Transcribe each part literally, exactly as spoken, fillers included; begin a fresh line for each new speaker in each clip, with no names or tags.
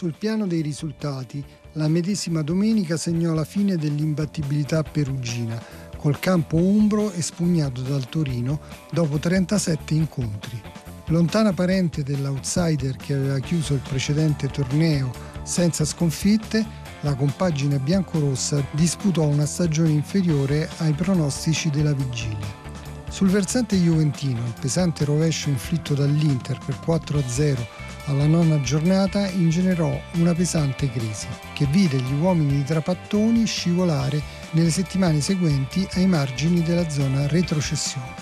Sul piano dei risultati, la medesima domenica segnò la fine dell'imbattibilità perugina, col campo umbro espugnato dal Torino dopo trentasette incontri. Lontana parente dell'outsider che aveva chiuso il precedente torneo senza sconfitte, la compagine biancorossa disputò una stagione inferiore ai pronostici della vigilia. Sul versante juventino, il pesante rovescio inflitto dall'Inter per quattro a zero alla nona giornata ingenerò una pesante crisi, che vide gli uomini di Trapattoni scivolare nelle settimane seguenti ai margini della zona retrocessione.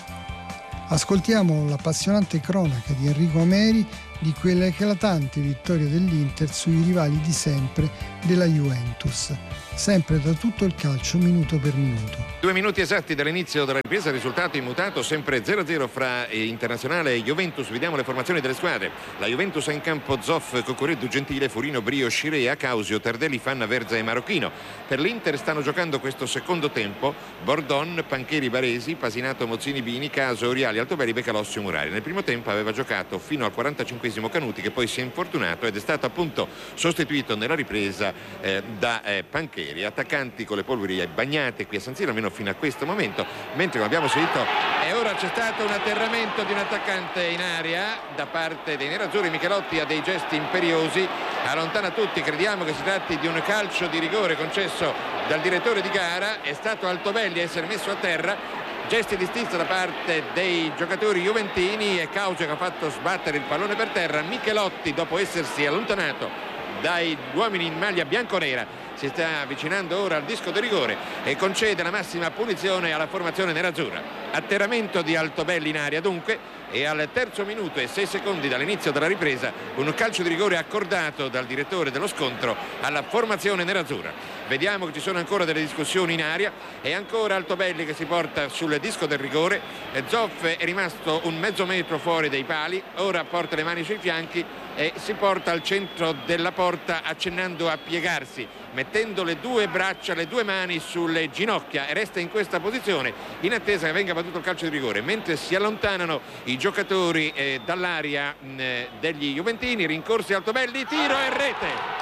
Ascoltiamo l'appassionante cronaca di Enrico Ameri di quella eclatante vittoria dell'Inter sui rivali di sempre della Juventus, sempre da tutto il calcio minuto per minuto.
Due minuti esatti dall'inizio della ripresa, risultato immutato, sempre zero a zero fra Internazionale e Juventus. Vediamo le formazioni delle squadre. La Juventus ha in campo Zoff, Cocoreddu, Gentile, Furino, Brio, Scirea, Causio, Tardelli, Fanna, Verza e Marocchino. Per l'Inter stanno giocando questo secondo tempo Bordon, Pancheri, Baresi, Pasinato, Mozzini, Bini, Caso, Oriali, Altobelli, Becalossio, Murari. Nel primo tempo aveva giocato fino al quarantacinquesimo Canuti, che poi si è infortunato ed è stato appunto sostituito nella ripresa eh, da eh, Pancheri. Attaccanti con le polveri bagnate qui a San Siro almeno fino a questo momento, mentre come abbiamo sentito e ora c'è stato un atterramento di un attaccante in aria da parte dei nerazzurri. Michelotti ha dei gesti imperiosi, allontana tutti, crediamo che si tratti di un calcio di rigore concesso dal direttore di gara. È stato Altobelli a essere messo a terra, gesti di stizza da parte dei giocatori juventini e Causio che ha fatto sbattere il pallone per terra. Michelotti, dopo essersi allontanato dai uomini in maglia bianconera, si sta avvicinando ora al disco di rigore e concede la massima punizione alla formazione nerazzurra. Atterramento di Altobelli in aria dunque, e al terzo minuto e sei secondi dall'inizio della ripresa un calcio di rigore accordato dal direttore dello scontro alla formazione nerazzurra. Vediamo che ci sono ancora delle discussioni in aria e ancora Altobelli che si porta sul disco del rigore. Zoff è rimasto un mezzo metro fuori dai pali, ora porta le mani sui fianchi e si porta al centro della porta accennando a piegarsi, mettendo le due braccia, le due mani sulle ginocchia, e resta in questa posizione in attesa che venga battuto il calcio di rigore, mentre si allontanano i giocatori eh, dall'area mh, degli juventini. Rincorsi Altobelli, tiro e rete.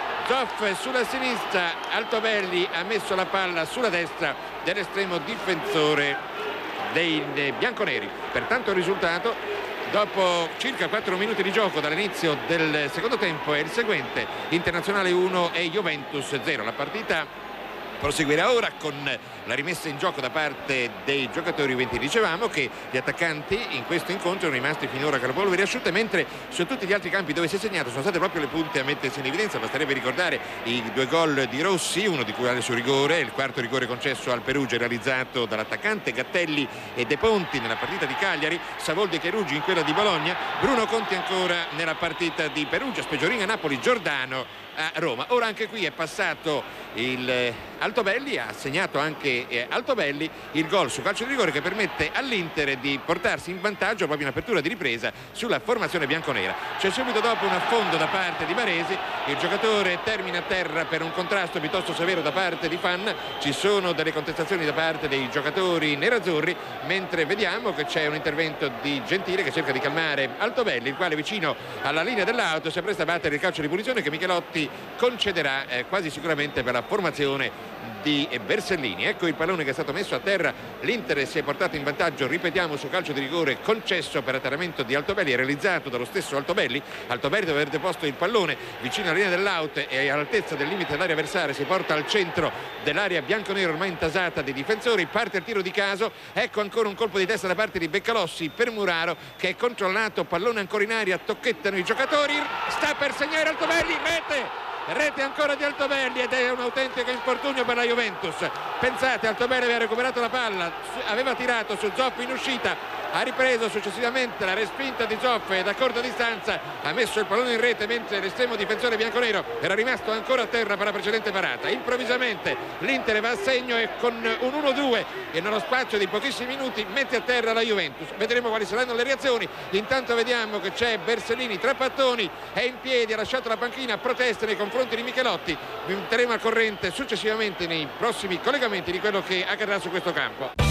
Zoff sulla sinistra, Altobelli ha messo la palla sulla destra dell'estremo difensore dei, dei bianconeri. Pertanto il risultato dopo circa quattro minuti di gioco dall'inizio del secondo tempo è il seguente: Internazionale uno e Juventus zero. La partita proseguirà ora con la rimessa in gioco da parte dei giocatori juventini. Dicevamo che gli attaccanti in questo incontro sono rimasti finora con le polveri asciutte, mentre su tutti gli altri campi dove si è segnato sono state proprio le punte a mettersi in evidenza. Basterebbe ricordare i due gol di Rossi, uno di cui vale su rigore, il quarto rigore concesso al Perugia realizzato dall'attaccante, Gattelli e De Ponti nella partita di Cagliari, Savoldi e Cheruggi in quella di Bologna, Bruno Conti ancora nella partita di Perugia, Spegiorini a Napoli, Giordano a Roma. Ora anche qui è passato il eh, Altobelli, ha segnato anche eh, Altobelli il gol su calcio di rigore che permette all'Inter di portarsi in vantaggio proprio in apertura di ripresa sulla formazione bianconera. C'è subito dopo un affondo da parte di Baresi, il giocatore termina a terra per un contrasto piuttosto severo da parte di Fanna. Ci sono delle contestazioni da parte dei giocatori nerazzurri, mentre vediamo che c'è un intervento di Gentile che cerca di calmare Altobelli, il quale vicino alla linea dell'auto si appresta a battere il calcio di punizione che Michelotti concederà eh, quasi sicuramente per la formazione di Bersellini. Ecco il pallone che è stato messo a terra, l'Inter si è portato in vantaggio, ripetiamo, su calcio di rigore concesso per atterramento di Altobelli, realizzato dallo stesso Altobelli. Altobelli deve aver deposto il pallone vicino alla linea dell'out e all'altezza del limite dell'area avversaria, si porta al centro dell'area bianconera ormai intasata dei difensori, parte il tiro di Caso, ecco ancora un colpo di testa da parte di Beccalossi per Muraro che è controllato, pallone ancora in aria, tocchettano i giocatori, sta per segnare Altobelli, rete! Rete ancora di Altobelli ed è un autentico infortunio per la Juventus. Pensate, Altobelli aveva recuperato la palla, aveva tirato su Zoff in uscita, ha ripreso successivamente la respinta di Zoff e da corta distanza ha messo il pallone in rete, mentre l'estremo difensore bianconero era rimasto ancora a terra per la precedente parata. Improvvisamente l'Inter va a segno e con un uno due e nello spazio di pochissimi minuti mette a terra la Juventus. Vedremo quali saranno le reazioni. Intanto vediamo che c'è Bersellini, Trapattoni è in piedi, ha lasciato la panchina, protesta nei confronti di Michelotti. Vi metteremo al corrente successivamente nei prossimi collegamenti di quello che accadrà su questo campo.